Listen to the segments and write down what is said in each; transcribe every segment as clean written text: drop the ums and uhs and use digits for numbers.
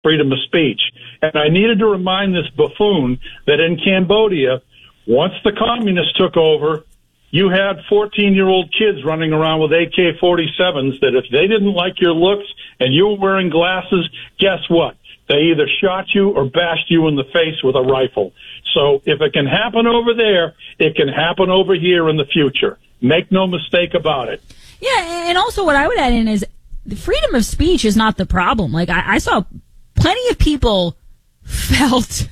freedom of speech. And I needed to remind this buffoon that in Cambodia, once the communists took over, you had 14-year-old kids running around with AK-47s that if they didn't like your looks and you were wearing glasses, guess what? They either shot you or bashed you in the face with a rifle. So if it can happen over there, it can happen over here in the future. Make no mistake about it. Yeah, and also what I would add in is the freedom of speech is not the problem. Like, I saw plenty of people felt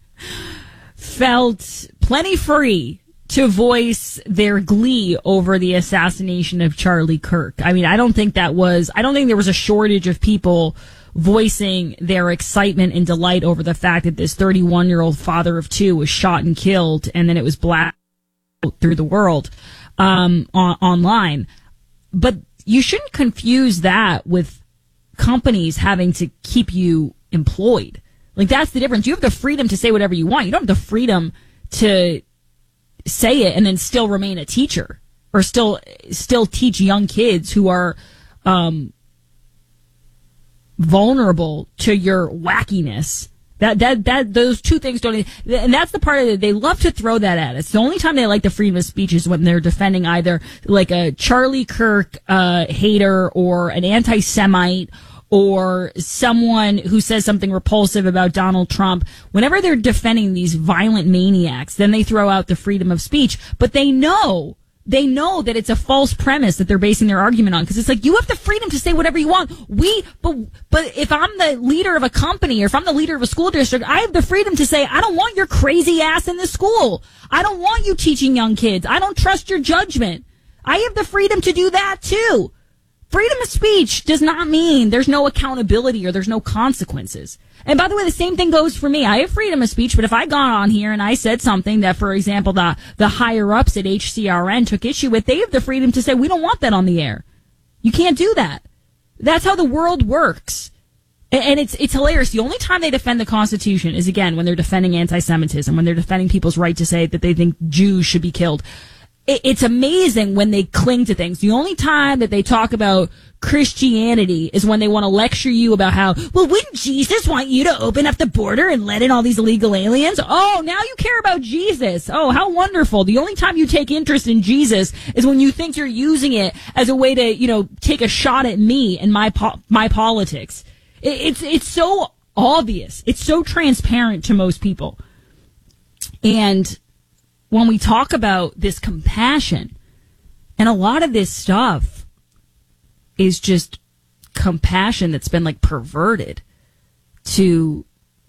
plenty free to voice their glee over the assassination of Charlie Kirk. I mean, I don't think there was a shortage of people voicing their excitement and delight over the fact that this 31-year-old father of two was shot and killed, and then it was blasted through the world online. But you shouldn't confuse that with companies having to keep you employed. Like, that's the difference. You have the freedom to say whatever you want. You don't have the freedom to say it and then still remain a teacher or still teach young kids who are vulnerable to your wackiness. That those two things don't, and that's the part of it. They love to throw that at us. The only time they like the freedom of speech is when they're defending either like a Charlie Kirk hater or an anti-Semite or someone who says something repulsive about Donald Trump. Whenever they're defending these violent maniacs, then they throw out the freedom of speech. But they know that it's a false premise that they're basing their argument on, because it's like, you have the freedom to say whatever you want. But if I'm the leader of a company or if I'm the leader of a school district, I have the freedom to say, I don't want your crazy ass in the school. I don't want you teaching young kids. I don't trust your judgment. I have the freedom to do that too. Freedom of speech does not mean there's no accountability or there's no consequences. And by the way, the same thing goes for me. I have freedom of speech, but if I got on here and I said something that, for example, the higher ups at HCRN took issue with, they have the freedom to say, we don't want that on the air. You can't do that. That's how the world works. And it's hilarious. The only time they defend the Constitution is, again, when they're defending anti-Semitism, when they're defending people's right to say that they think Jews should be killed. It's amazing when they cling to things. The only time that they talk about Christianity is when they want to lecture you about how, well, wouldn't Jesus want you to open up the border and let in all these illegal aliens? Oh, now you care about Jesus. Oh, how wonderful. The only time you take interest in Jesus is when you think you're using it as a way to, take a shot at me and my politics. It's so obvious. It's so transparent to most people. And when we talk about this compassion, and a lot of this stuff is just compassion that's been like perverted to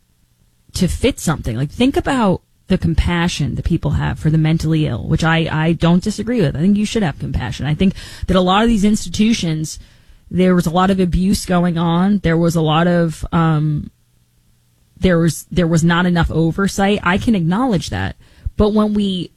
fit something. Like, think about the compassion that people have for the mentally ill, which I don't disagree with. I think you should have compassion. I think that a lot of these institutions, there was a lot of abuse going on. There was a lot of there was not enough oversight. I can acknowledge that. But when the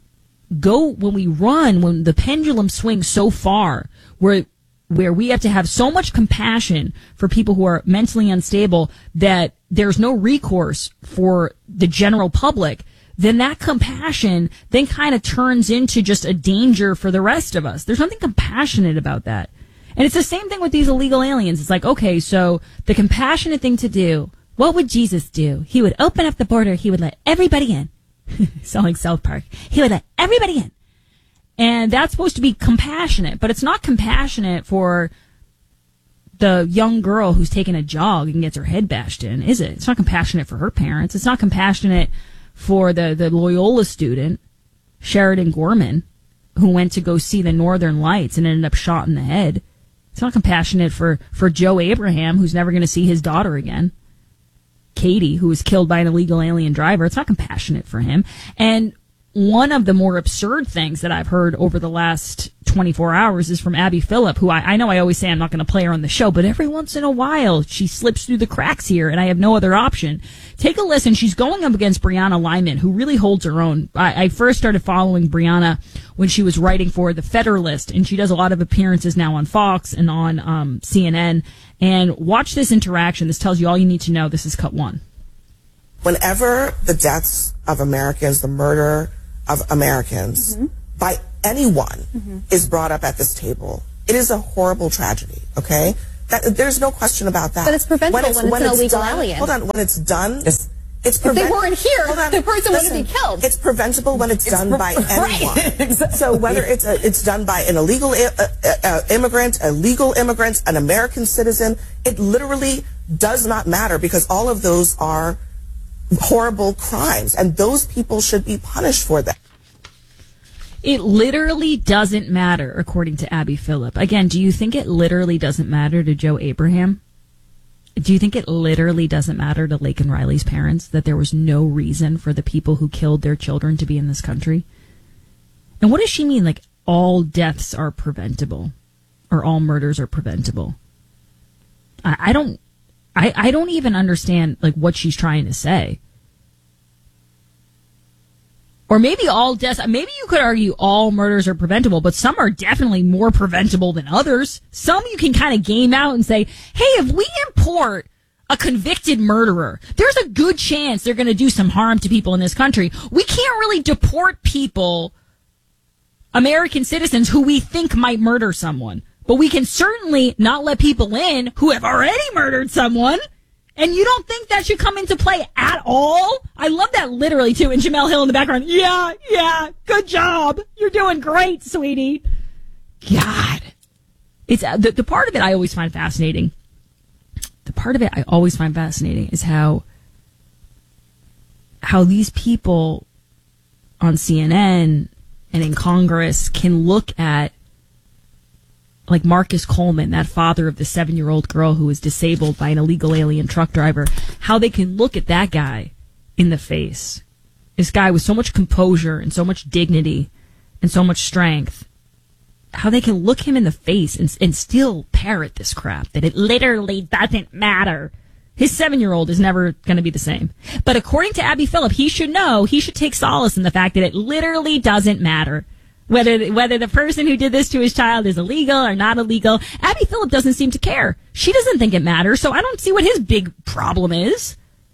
pendulum swings so far where we have to have so much compassion for people who are mentally unstable that there's no recourse for the general public, then that compassion then kind of turns into just a danger for the rest of us. There's nothing compassionate about that. And it's the same thing with these illegal aliens. It's like, okay, so the compassionate thing to do, what would Jesus do? He would open up the border. He would let everybody in. Sound like South Park. He would let everybody in. And that's supposed to be compassionate, but it's not compassionate for the young girl who's taking a jog and gets her head bashed in, is it? It's not compassionate for her parents. It's not compassionate for the Loyola student, Sheridan Gorman, who went to go see the Northern Lights and ended up shot in the head. It's not compassionate for Joe Abraham, who's never going to see his daughter again. Katie, who was killed by an illegal alien driver. It's not compassionate for him. And one of the more absurd things that I've heard over the last 24 hours is from Abby Phillip, who I know I always say I'm not going to play her on the show, but every once in a while she slips through the cracks here and I have no other option. Take a listen. She's going up against Brianna Lyman, who really holds her own. I first started following Brianna when she was writing for The Federalist, and she does a lot of appearances now on Fox and on CNN. And watch this interaction. This tells you all you need to know. This is cut one. Whenever the deaths of Americans, the murder of Americans by anyone is brought up at this table, it is a horrible tragedy, okay? There's no question about that. But it's preventable when it's an illegal alien. Hold on. When it's done, if they weren't here, the person wouldn't be killed. It's preventable when it's done by anyone. Exactly. So whether it's done by an illegal immigrant, a legal immigrant, an American citizen, it literally does not matter, because all of those are horrible crimes, and those people should be punished for that. It literally doesn't matter, according to Abby Phillip. Again, do you think it literally doesn't matter to Joe Abraham? Do you think it literally doesn't matter to Lake and Riley's parents that there was no reason for the people who killed their children to be in this country? And what does she mean, like, all deaths are preventable, or all murders are preventable? I don't even understand, like, what she's trying to say. Or maybe all deaths, maybe you could argue all murders are preventable, but some are definitely more preventable than others. Some you can kind of game out and say, hey, if we import a convicted murderer, there's a good chance they're going to do some harm to people in this country. We can't really deport people, American citizens, who we think might murder someone. But we can certainly not let people in who have already murdered someone. And you don't think that should come into play at all? I love that literally, too. And Jamel Hill in the background. Yeah, good job. You're doing great, sweetie. God. It's the part of it I always find fascinating. The part of it I always find fascinating is how these people on CNN and in Congress can look at, like, Marcus Coleman, that father of the 7-year-old girl who was disabled by an illegal alien truck driver, how they can look at that guy in the face. This guy with so much composure and so much dignity and so much strength, how they can look him in the face and still parrot this crap, that it literally doesn't matter. His 7-year-old is never going to be the same. But according to Abby Phillip, he should take solace in the fact that it literally doesn't matter. Whether the person who did this to his child is illegal or not illegal, Abby Phillip doesn't seem to care. She doesn't think it matters, so I don't see what his big problem is.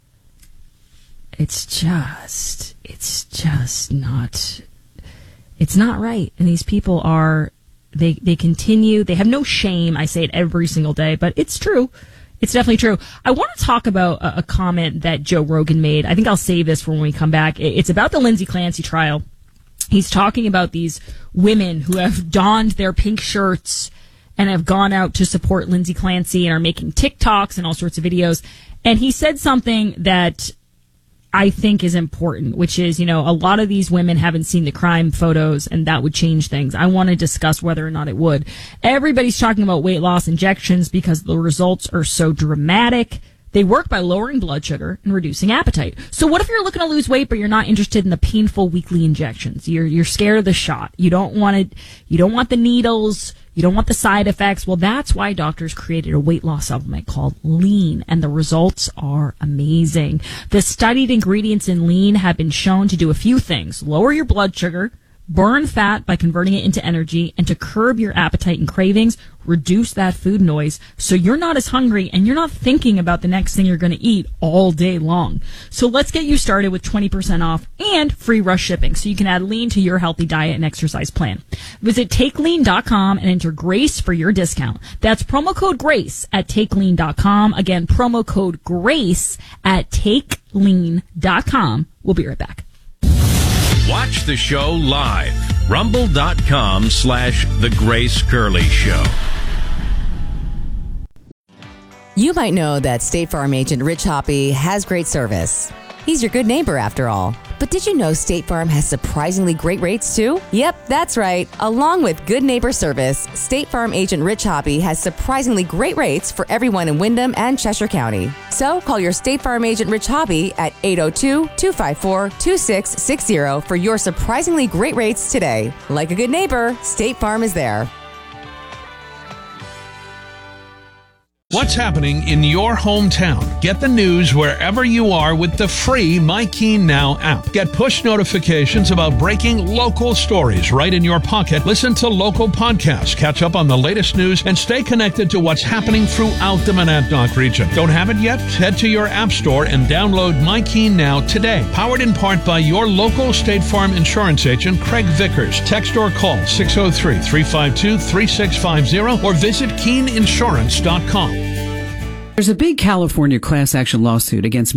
It's just not right. And these people they continue, they have no shame. I say it every single day, but it's true. It's definitely true. I want to talk about a comment that Joe Rogan made. I think I'll save this for when we come back. It's about the Lindsay Clancy trial. He's talking about these women who have donned their pink shirts and have gone out to support Lindsay Clancy and are making TikToks and all sorts of videos. And he said something that I think is important, which is, a lot of these women haven't seen the crime photos, and that would change things. I want to discuss whether or not it would. Everybody's talking about weight loss injections because the results are so dramatic. They work by lowering blood sugar and reducing appetite. So what if you're looking to lose weight, but you're not interested in the painful weekly injections? You're scared of the shot. You don't want it. You don't want the needles. You don't want the side effects. Well, that's why doctors created a weight loss supplement called Lean, and the results are amazing. The studied ingredients in Lean have been shown to do a few things: lower your blood sugar, burn fat by converting it into energy, and to curb your appetite and cravings, reduce that food noise so you're not as hungry and you're not thinking about the next thing you're going to eat all day long. So let's get you started with 20% off and free rush shipping so you can add Lean to your healthy diet and exercise plan. Visit TakeLean.com and enter GRACE for your discount. That's promo code GRACE at TakeLean.com. Again, promo code GRACE at TakeLean.com. We'll be right back. Watch the show live. Rumble.com/The Grace Curley Show. You might know that State Farm agent Rich Hoppy has great service. He's your good neighbor, after all. But did you know State Farm has surprisingly great rates, too? Yep, that's right. Along with good neighbor service, State Farm agent Rich Hoppy has surprisingly great rates for everyone in Windham and Cheshire County. So call your State Farm agent Rich Hoppy at 802-254-2660 for your surprisingly great rates today. Like a good neighbor, State Farm is there. What's happening in your hometown? Get the news wherever you are with the free My Keene Now app. Get push notifications about breaking local stories right in your pocket. Listen to local podcasts, catch up on the latest news, and stay connected to what's happening throughout the Monadnock region. Don't have it yet? Head to your app store and download My Keene Now today. Powered in part by your local State Farm insurance agent, Craig Vickers. Text or call 603-352-3650 or visit KeeneInsurance.com. There's a big California class action lawsuit against